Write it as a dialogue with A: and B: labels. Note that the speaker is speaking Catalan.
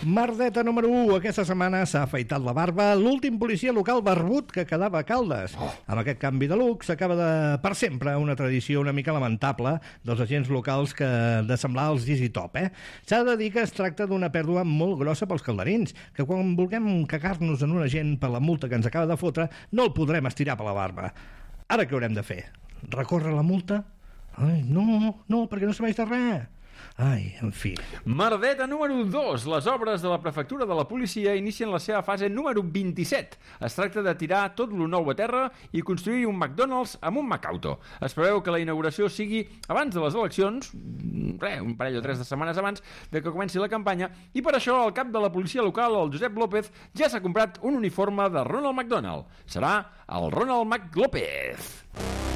A: Merdeta número 1. Aquesta setmana s'ha afaitat la barba l'últim policia local barbut que quedava a Caldes. Amb aquest canvi de look s'acaba per sempre una tradició una mica lamentable dels agents locals que de semblar els Dizzy Top. S'ha de dir que es tracta d'una pèrdua molt grossa pels calderins, que quan vulguem cagar-nos en un agent per la multa que ens acaba de fotre no el podrem estirar per la barba. Ara què haurem de fer? Recórrer la multa? Ai, no, perquè no serveix de res. Ai, en fi.
B: Merdeta número 2. Les obres de la prefectura de la policia inicien la seva fase número 27. Es tracta de tirar tot lo nou a terra i construir un McDonald's amb un McAuto. Es preveu que la inauguració sigui abans de les eleccions, un parell o 3 de setmanes abans de que comenci la campanya, i per això el cap de la policia local, el Josep López, ja s'ha comprat un uniforme de Ronald McDonald. Serà el Ronald McLópez.